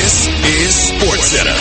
This is SportsCenter.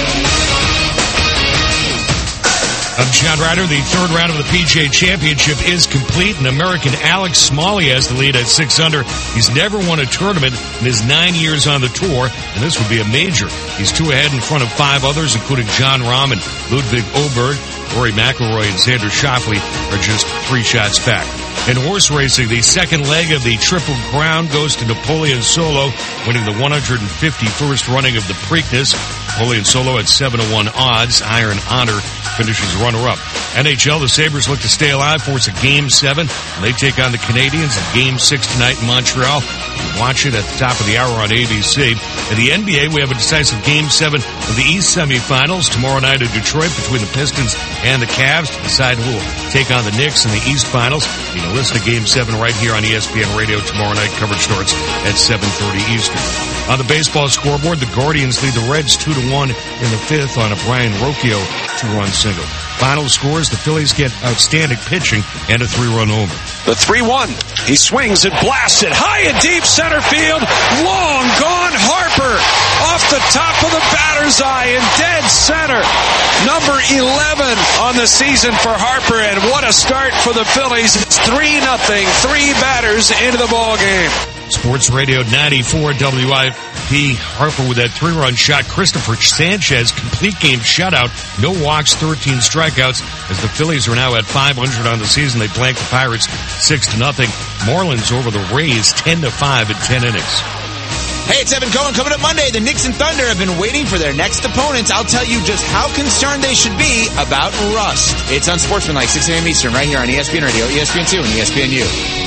I'm John Ryder. The third round of the PGA Championship is complete, and American Alex Smalley has the lead at 6 under. He's never won a tournament in his 9 years on the tour, and this would be a major. He's 2 ahead in front of 5 others, including Jon Rahm and Ludwig Åberg. Rory McIlroy and Xander Schauffele are just 3 shots back. In horse racing, the second leg of the Triple Crown goes to Napoleon Solo, winning the 151st running of the Preakness. Napoleon Solo at 7-1 odds. Iron Honor finishes runner-up. NHL, the Sabres look to stay alive for it's a Game 7. And they take on the Canadiens in Game 6 tonight in Montreal. You watch it at the top of the hour on ABC. In the NBA, we have a decisive Game 7 of the East semifinals tomorrow night in Detroit between the Pistons and the Cavs to decide who will take on the Knicks in the East Finals. You can listen to Game 7 right here on ESPN Radio tomorrow night. Coverage starts at 7:30 Eastern. On the baseball scoreboard, the Guardians lead the Reds 2-1 in the 5th on a Brian Rocchio 2-run single. Final scores, the Phillies get outstanding pitching and a 3-run homer. The 3-1. He swings and blasts it high and deep center field. Long gone Harper off the top of the batter's eye in dead center. Number 11 on the season for Harper, and what a start for the Phillies. It's 3-0, 3 batters into the ball game. Sports Radio 94 WIP. Harper with that 3-run shot. Christopher Sanchez, complete game shutout. No walks, 13 strikeouts. As the Phillies are now at 500 on the season, they blank the Pirates 6-0. Marlins over the Rays 10-5 in 10 innings. Hey, it's Evan Cohen. Coming up Monday, the Knicks and Thunder have been waiting for their next opponents. I'll tell you just how concerned they should be about rust. It's on Sportsmanlike, 6 a.m. Eastern, right here on ESPN Radio, ESPN2, and ESPNU.